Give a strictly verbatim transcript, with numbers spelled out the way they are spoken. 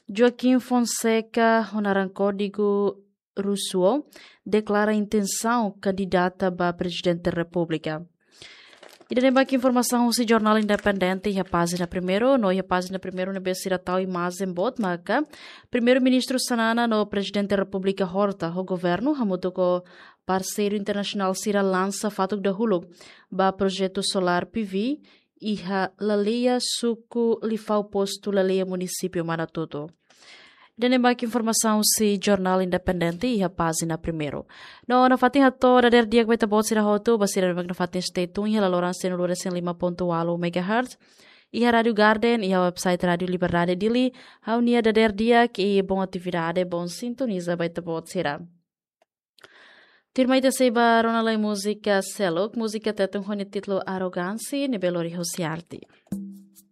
Joaquim Fonseca, honorário Código Rousseau, declara intenção candidata para presidente da República. E daí aqui informação se jornal independente e a página primeiro, no a página primeiro na Bessiratal e mais em bot, marca primeiro-ministro Sanana no presidente da República Horta, o governo, hamuto ko parceiro internacional Sira lança fato da Hulu, ba projeto solar P V e a laleia suco lifau posto laleia município Manatuto. Dene baki informação si jornal independente e a página primeiro. No na fatin hato da der dia kweta bot sira hoto basira na fatin stay tune la lorança no lores lima ponto oito megahertz e a Radio Garden e a website Radio Liberdade Dili a unia da der dia que bom atividade bom sintoniza baita bot sira. Tirmaita seba ronalai música selok música tetong honi titlo arrogancy ne belori hosiarti.